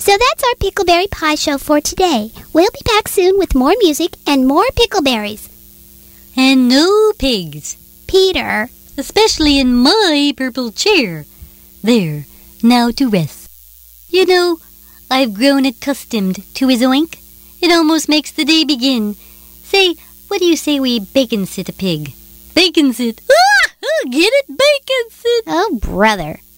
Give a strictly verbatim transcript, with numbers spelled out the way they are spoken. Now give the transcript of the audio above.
So that's our Pickleberry Pie show for today. We'll be back soon with more music and more pickleberries. And no pigs. Peter. Especially in my purple chair. There, now to rest. You know, I've grown accustomed to his oink. It almost makes the day begin. Say, what do you say we bacon sit a pig? Bacon sit. Ah! Get it? Bacon sit. Oh, brother.